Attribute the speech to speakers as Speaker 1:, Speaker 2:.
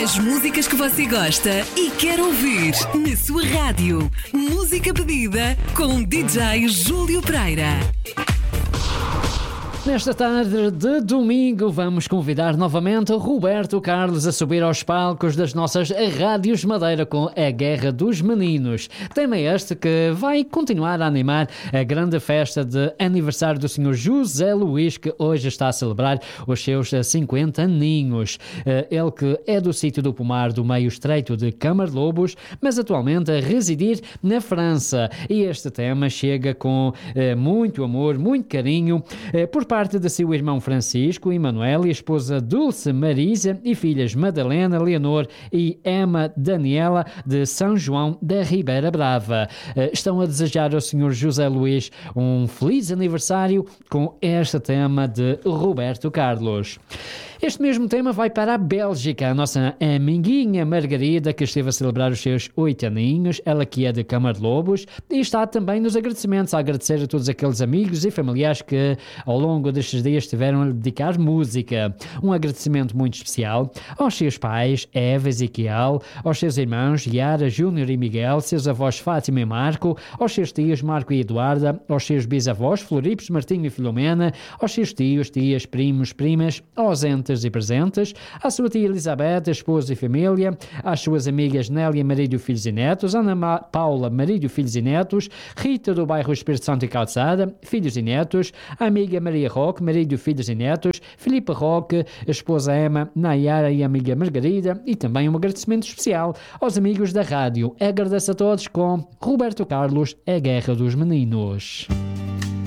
Speaker 1: As músicas que você gosta e quer ouvir na sua rádio. Música pedida com DJ Júlio Pereira.
Speaker 2: Nesta tarde de domingo vamos convidar novamente o Roberto Carlos a subir aos palcos das nossas rádios Madeira com a Guerra dos Meninos. Tema este que vai continuar a animar a grande festa de aniversário do Sr. José Luís, que hoje está a celebrar os seus 50 aninhos. Ele que é do sítio do Pomar do meio estreito de Camarlobos, mas atualmente a residir na França. E este tema chega com muito amor, muito carinho, por parte de seu irmão Francisco Emanuel e esposa Dulce Marisa e filhas Madalena, Leonor e Emma Daniela de São João da Ribeira Brava. Estão a desejar ao Sr. José Luís um feliz aniversário com este tema de Roberto Carlos. Este mesmo tema vai para a Bélgica, a nossa amiguinha Margarida, que esteve a celebrar os seus 8 aninhos, ela que é de Camarlobos, e está também nos agradecimentos, a agradecer a todos aqueles amigos e familiares que ao longo destes dias estiveram a dedicar música. Um agradecimento muito especial aos seus pais, Eva e Ezequiel, aos seus irmãos Yara, Júnior e Miguel, seus avós Fátima e Marco, aos seus tios Marco e Eduarda, aos seus bisavós Floripos, Martinho e Filomena, aos seus tios, tias, primos, primas, ausentes e presentes, à sua tia Elizabeth, esposa e família, às suas amigas Nélia, marido, filhos e netos, Ana Paula, marido, filhos e netos, Rita do bairro Espírito Santo e Calçada, filhos e netos, a amiga Maria Roque, marido, filhos e netos, Filipe Roque, esposa Emma, Nayara e a amiga Margarida, e também um agradecimento especial aos amigos da rádio. Agradeço a todos com Roberto Carlos, a Guerra dos Meninos.